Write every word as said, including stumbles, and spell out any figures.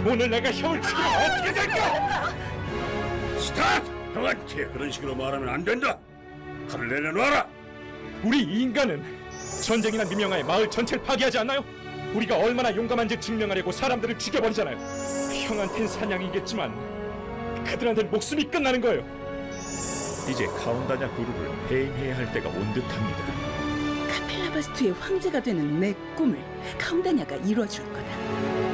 오늘 내가 형을 죽이면 어떻게 될까? 스타트! 형한테 그런 식으로 말하면 안 된다. 칼을 내려놔라. 우리 이 인간은 전쟁이나 미명하에 마을 전체를 파괴하지 않나요? 우리가 얼마나 용감한지 증명하려고 사람들을 죽여버리잖아요. 형한텐 사냥이겠지만 그들한테는 목숨이 끝나는 거예요. 이제 카온다냐 그룹을 해임해야 할 때가 온 듯합니다. 카펠라바스투의 황제가 되는 내 꿈을 카온다냐가 이뤄줄 거다.